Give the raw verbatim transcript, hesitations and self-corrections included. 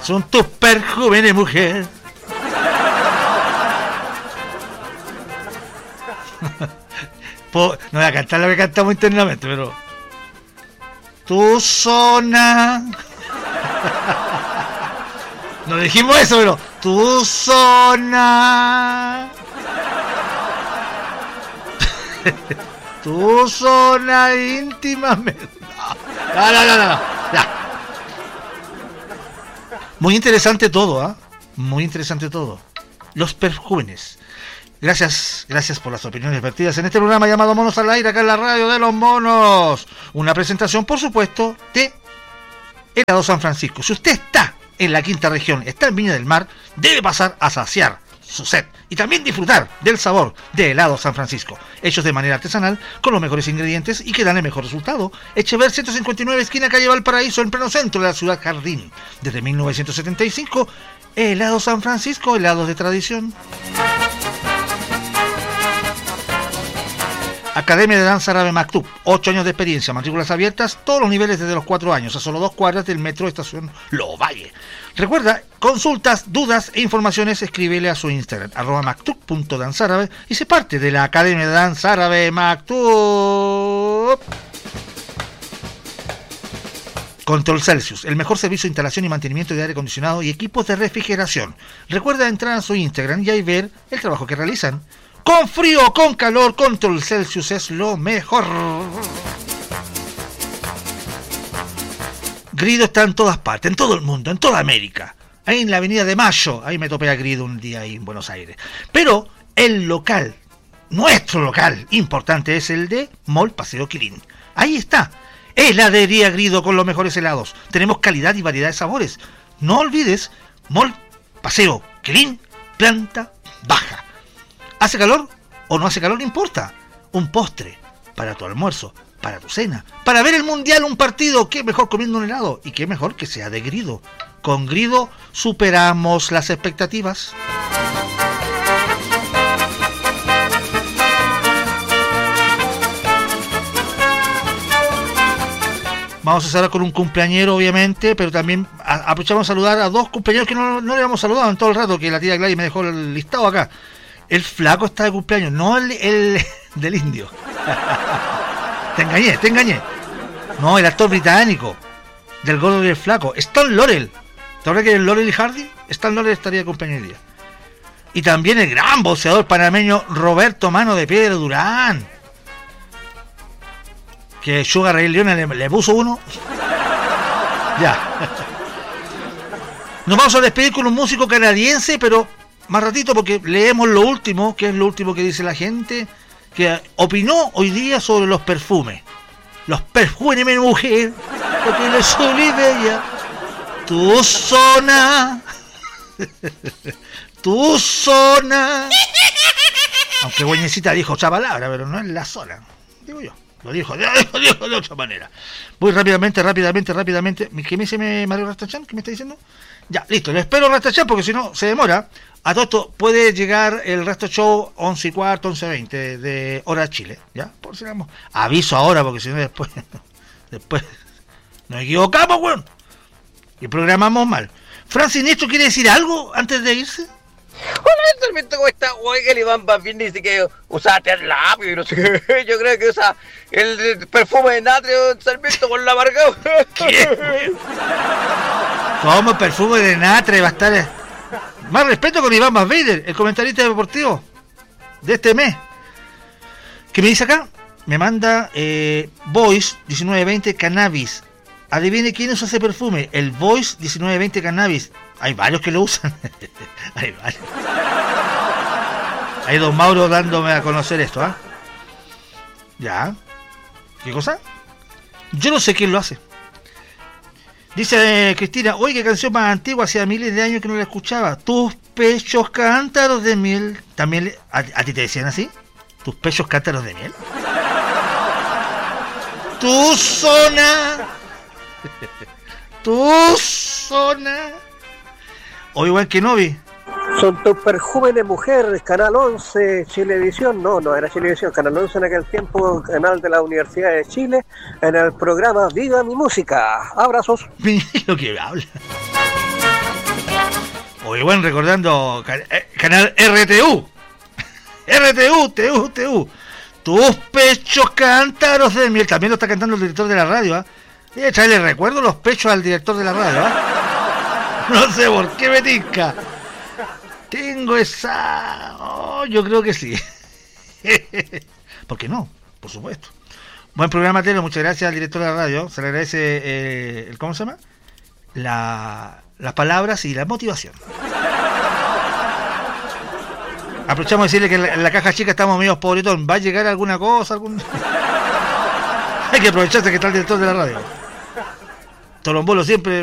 Son tus perjúmenes, mujer. No voy a cantar lo que cantamos internamente, pero... Tu zona... No dijimos eso, pero... Tu zona... Tu zona íntima... Me... No, no, no, no, no. Ya. Muy interesante todo, ¿ah? ¿eh? Muy interesante todo. Los perjúmenes. Gracias, gracias por las opiniones vertidas en este programa llamado Monos al Aire, acá en la radio de los monos. Una presentación, por supuesto, de Helado San Francisco. Si usted está en la quinta región, está en Viña del Mar, debe pasar a saciar su sed y también disfrutar del sabor de Helado San Francisco, hechos de manera artesanal, con los mejores ingredientes y que dan el mejor resultado. Echever ciento cincuenta y nueve, esquina calle Valparaíso, en pleno centro de la ciudad Jardín. Desde mil novecientos setenta y cinco, Helado San Francisco, helados de tradición. Academia de Danza Árabe Maktub, ocho años de experiencia, matrículas abiertas, todos los niveles desde los cuatro años, a solo dos cuadras del metro estación Lo Valle. Recuerda, consultas, dudas e informaciones, escríbele a su Instagram, arroba maktub punto danzarábe, y se parte de la Academia de Danza Árabe Maktub. Control Celsius, el mejor servicio de instalación y mantenimiento de aire acondicionado y equipos de refrigeración. Recuerda entrar a su Instagram y ahí ver el trabajo que realizan. Con frío o con calor, Control Celsius es lo mejor. Grido está en todas partes, en todo el mundo, en toda América. Ahí en la Avenida de Mayo, ahí me topé a Grido un día ahí en Buenos Aires. Pero el local, nuestro local importante, es el de Mall Paseo Quilín. Ahí está, heladería Grido con los mejores helados. Tenemos calidad y variedad de sabores. No olvides, Mall Paseo Quilín, planta baja. ¿Hace calor o no hace calor? No importa. Un postre para tu almuerzo, para tu cena, para ver el mundial, un partido. ¿Qué mejor comiendo un helado? Y qué mejor que sea de Grido. Con Grido superamos las expectativas. Vamos a cerrar con un cumpleañero, obviamente, pero también aprovechamos a saludar a dos cumpleaños que no, no le hemos saludado en todo el rato, que la tía Gladys me dejó el listado acá. El flaco está de cumpleaños, no el, el del indio. Te engañé, te engañé. No, el actor británico del gordo y el flaco, Stan Laurel. ¿Te acuerdas que es Laurel y Hardy? Stan Laurel estaría de cumpleaños el día. Y también el gran boxeador panameño Roberto Mano de Piedra Durán. Que Sugar Ray Leone le, le puso uno. Ya. Nos vamos a despedir con un músico canadiense, pero más ratito porque leemos lo último, que es lo último que dice la gente, que opinó hoy día sobre los perfumes. Los perfumes de mujer, porque les soy bella. Tu zona, tu zona. Aunque Güeñecita dijo otra palabra, pero no es la zona, digo yo. Lo dijo, lo dijo, lo dijo de otra manera. Voy rápidamente, rápidamente, rápidamente. ¿Qué me dice Mario Rastachán? ¿Qué me está diciendo? Ya, listo, lo espero Rastachán porque si no se demora. A todo esto puede llegar el Rasta Show once y cuarto, once veinte de hora Chile, ¿ya? Por si vamos. Aviso ahora porque si no después, después nos equivocamos, weón. Y programamos mal. Francis Néstor, ¿quiere decir algo antes de irse? Hola, Sarmiento, ¿cómo está? Oiga, el Iván Bambín dice que usa terlapio y no sé qué. Yo creo que usa el perfume de natrio, Sarmiento, con la amargado. ¿Qué? ¿Cómo perfume de natrio va a estar? Más respeto con Iván Van Vader, el comentarista deportivo de este mes. ¿Qué me dice acá? Me manda eh, Voice diecinueve veinte Cannabis. Adivine quién usa ese perfume. El Voice diecinueve veinte Cannabis. Hay varios que lo usan. Hay varios. Hay don Mauro dándome a conocer esto, ¿ah? ¿eh? Ya. ¿Qué cosa? Yo no sé quién lo hace. Dice eh, Cristina, oye, qué canción más antigua, hacía miles de años que no la escuchaba. Tus pechos cántaros de miel. ¿También le, a, a ti te decían así? ¿Tus pechos cántaros de miel? Tu zona. Tu zona. O igual que Novi. Son tus perfumes de mujer, Canal once, Chilevisión, no, no era Chilevisión, Canal once en aquel tiempo, canal de la Universidad de Chile, en el programa Viva mi Música. Abrazos. Mira lo que habla. Muy buen, recordando can- eh, canal R T U. R T U, T U, T U. Tus pechos cántaros de miel. También lo está cantando el director de la radio, ¿ah? ¿eh? Y echarle recuerdo los pechos al director de la radio, ¿ah? ¿eh? No sé por qué me tinca. Tengo esa... Oh, yo creo que sí. ¿Por qué no? Por supuesto. Buen programa, Telo. Muchas gracias al director de la radio. Se le agradece, eh, el, ¿cómo se llama? La, las palabras y la motivación. Aprovechamos de decirle que en la, en la caja chica estamos medio pobretón. ¿Va a llegar alguna cosa? Algún... Hay que aprovecharse que está el director de la radio. Tolombolo siempre